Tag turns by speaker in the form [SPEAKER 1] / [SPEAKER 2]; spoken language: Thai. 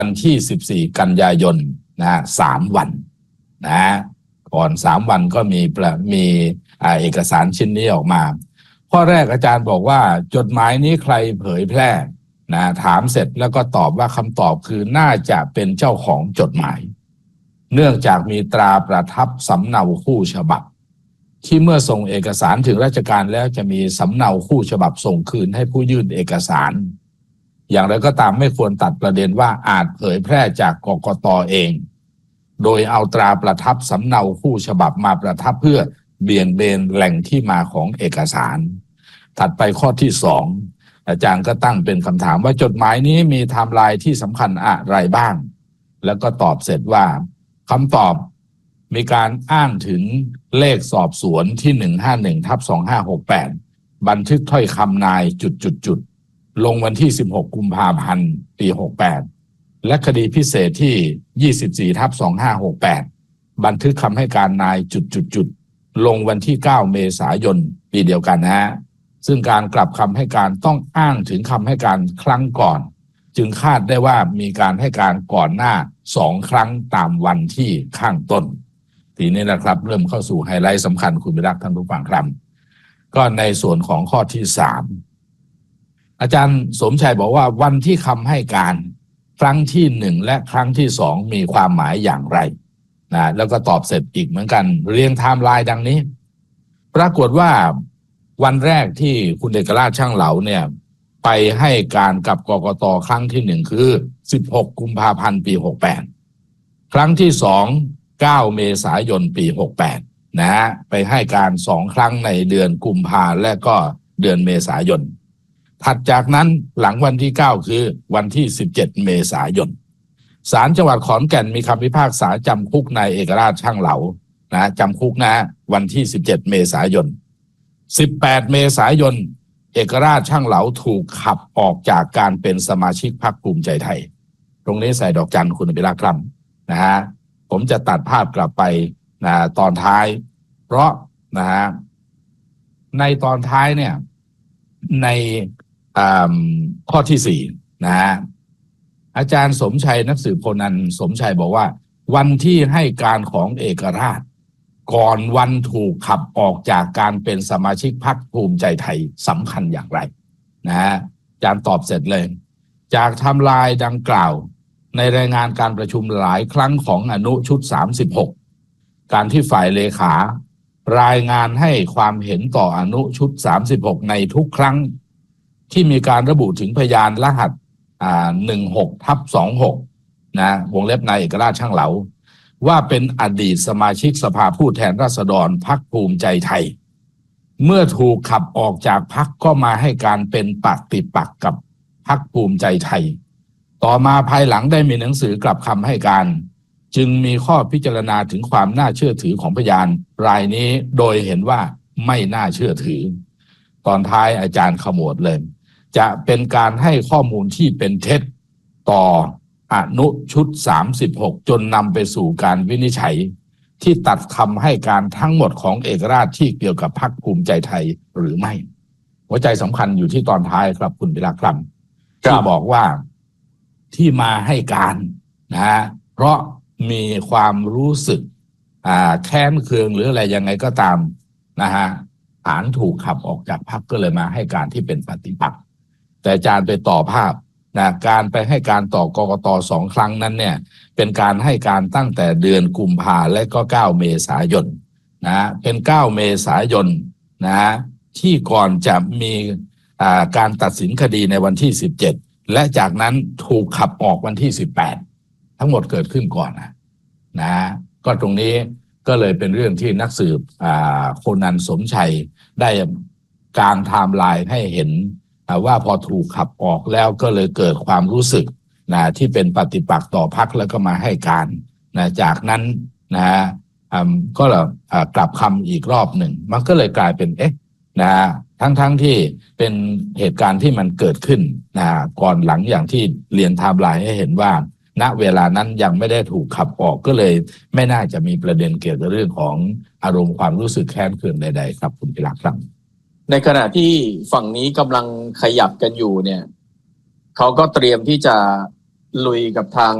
[SPEAKER 1] วันที่14กันยายนนะ3 วันนะก่อน3 วันก็มีเอกสารชิ้นนี้ออกมาข้อแรกอาจารย์บอกว่าจดหมายนี้ใครเผยแพร่นะถามเสร็จแล้วก็ตอบว่าคำตอบคือน่าจะเป็นเจ้าของจดหมายเนื่องจากมีตราประทับสำเนาคู่ฉบับที่เมื่อส่งเอกสารถึงราชการแล้วจะมีสำเนาคู่ฉบับส่งคืนให้ผู้ยื่นเอกสารอย่างไรก็ตามไม่ควรตัดประเด็นว่าอาจเผยแพร่จากกกต.เองโดยเอาตราประทับสำเนาคู่ฉบับมาประทับเพื่อเบี่ยงเบนแหล่งที่มาของเอกสารถัดไปข้อที่2อาจารย์ก็ตั้งเป็นคำถามว่าจดหมายนี้มีไทม์ไลน์ที่สำคัญอะไรบ้างแล้วก็ตอบเสร็จว่าคำตอบมีการอ้างถึงเลขสอบสวนที่151/2568บันทึกถ้อยคำนายลงวันที่16กุมภาพันธ์ปี68และคดีพิเศษที่24/2568บันทึกคำให้การนายลงวันที่9เมษายนปีเดียวกันนะฮะซึ่งการกลับคำให้การต้องอ้างถึงคำให้การครั้งก่อนจึงคาดได้ว่ามีการให้การก่อนหน้า2 ครั้งตามวันที่ข้างต้นทีนี้นะครับเริ่มเข้าสู่ไฮไลท์สำคัญคุณวิรักท่านผู้ฟังครับก็ในส่วนของข้อที่3อาจารย์สมชัยบอกว่าวันที่คำให้การครั้งที่1และครั้งที่2มีความหมายอย่างไรนะแล้วก็ตอบเสร็จอีกเหมือนกันเรียงไทม์ไลน์ดังนี้ปรากฏว่าวันแรกที่คุณเอกราชช่างเหลาเนี่ยไปให้การกับกกต.ครั้งที่1คือ16กุมภาพันธ์ปี68ครั้งที่2 9เมษายนปี68นะฮะไปให้การ2 ครั้งในเดือนกุมภาและก็เดือนเมษายนถัดจากนั้นหลังวันที่9คือวันที่17เมษายนศาลจังหวัดขอนแก่นมีคำพิพากษาจำคุกนายเอกราชช่างเหลานะจำคุกนะวันที่17เมษายน18เมษายนเอกราชช่างเหลาถูกขับออกจากการเป็นสมาชิกพรรคภูมิใจไทยตรงนี้ใส่ดอกจันคุณอภิรักษ์ครับนะฮะผมจะตัดภาพกลับไปนะตอนท้ายเพราะนะฮะในตอนท้ายเนี่ยในข้อที่4นะฮะอาจารย์สมชัยนักสืบโคนันสมชัยบอกว่าวันที่ให้การของเอกราชก่อนวันถูกขับออกจากการเป็นสมาชิกพรรคภูมิใจไทยสำคัญอย่างไรนะฮะอาจารย์ตอบเสร็จเลยจากไทม์ไลน์ดังกล่าวในรายงานการประชุมหลายครั้งของอนุชุด36การที่ฝ่ายเลขารายงานให้ความเห็นต่ออนุชุด36ในทุกครั้งที่มีการระบุถึงพยานรหัส16/26นะวงเล็บนายเอกราชช่างเหลาว่าเป็นอดีตสมาชิกสภาผู้แทนราษฎรพรรคภูมิใจไทยเมื่อถูกขับออกจากพรรคก็มาให้การเป็นปฏิปักษ์กับพรรคภูมิใจไทยต่อมาภายหลังได้มีหนังสือกลับคำให้การจึงมีข้อพิจารณาถึงความน่าเชื่อถือของพยานรายนี้โดยเห็นว่าไม่น่าเชื่อถือตอนท้ายอาจารย์ขมวดเลยจะเป็นการให้ข้อมูลที่เป็นเท็จต่ออนุชุด36จนนำไปสู่การวินิจฉัยที่ตัดคำให้การทั้งหมดของเอกราชที่เกี่ยวกับพรรคภูมิใจไทยหรือไม่หัวใจสำคัญอยู่ที่ตอนท้ายครับคุณวิรักษ์ครับที่บอกว่าที่มาให้การนะฮะเพราะมีความรู้สึกแค้นเคืองหรืออะไรยังไงก็ตามนะฮะฐานถูกขับออกจากพรรคก็เลยมาให้การที่เป็นปฏิปักษ์แต่อาจารย์ไปต่อภาพนะการไปให้การต่อกกต2 ครั้งนั้นเนี่ยเป็นการให้การตั้งแต่เดือนกุมภาและก็9เมษายนนะเป็น9เมษายนนะที่ก่อนจะมีการตัดสินคดีในวันที่17และจากนั้นถูกขับออกวันที่18ทั้งหมดเกิดขึ้นก่อนนะก็ตรงนี้ก็เลยเป็นเรื่องที่นักสืบโคนันสมชัยได้กางไทม์ไลน์ให้เห็นว่าพอถูกขับออกแล้วก็เลยเกิดความรู้สึกนะที่เป็นปฏิปักษ์ต่อพรรคแล้วก็มาให้การนะจากนั้นนะก็กลับคำอีกรอบหนึ่งมันก็เลยกลายเป็นนะทั้งที่เป็นเหตุการณ์ที่มันเกิดขึ้นนะก่อนหลังอย่างที่เรียนไทม์ไลน์ให้เห็นว่าณเวลานั้นยังไม่ได้ถูกขับออกก็เลยไม่น่าจะมีประเด็นเกี่ยวกับเรื่องของอารมณ์ความรู้สึกแค้นเคืองใดๆครับคุณพิรักษ์ครับ
[SPEAKER 2] ในขณะที่ฝั่งนี้กำลังขยับกันอยู่เนี่ยเขาก็เตรียมที่จะลุยกับทาง